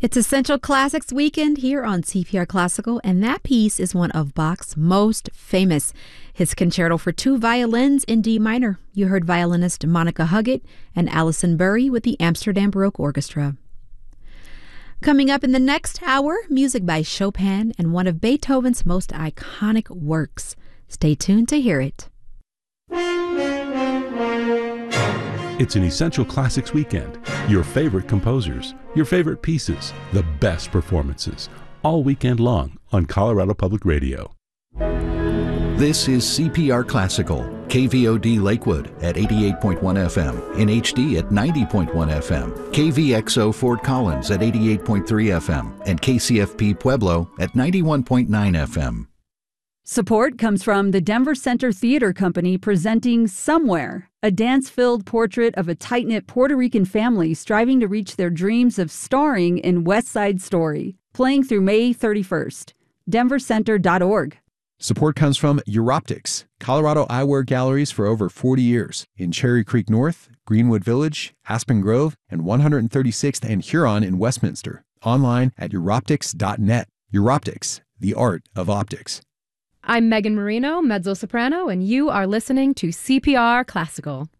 It's Essential Classics Weekend here on CPR Classical, and that piece is one of Bach's most famous, his Concerto for Two Violins in D minor. You heard violinist Monica Huggett and Alison Burry with the Amsterdam Baroque Orchestra. Coming up in the next hour, music by Chopin and one of Beethoven's most iconic works. Stay tuned to hear it. It's an Essential Classics Weekend. Your favorite composers, your favorite pieces, the best performances, all weekend long on Colorado Public Radio. This is CPR Classical, KVOD Lakewood at 88.1 FM, in HD at 90.1 FM, KVXO Fort Collins at 88.3 FM, and KCFP Pueblo at 91.9 FM. Support comes from the Denver Center Theater Company presenting Somewhere, a dance-filled portrait of a tight-knit Puerto Rican family striving to reach their dreams of starring in West Side Story, playing through May 31st. denvercenter.org. Support comes from Europtics, Colorado eyewear galleries for over 40 years in Cherry Creek North, Greenwood Village, Aspen Grove, and 136th and Huron in Westminster. Online at Europtics.net. Europtics, the art of optics. I'm Megan Marino, mezzo-soprano, and you are listening to CPR Classical.